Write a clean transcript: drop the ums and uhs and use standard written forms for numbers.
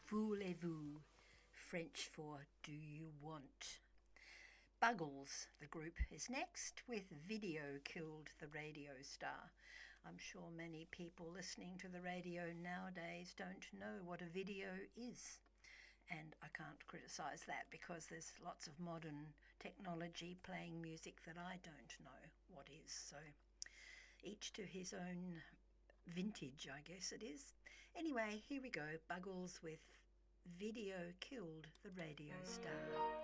Voulez-vous, French for do you want. Buggles, the group, is next with Video Killed the Radio Star. I'm sure many people listening to the radio nowadays don't know what a video is. And I can't criticise that because there's lots of modern technology playing music that I don't know what is. So each to his own vintage, I guess it is. Anyway, here we go. Buggles with Video Killed the Radio Star.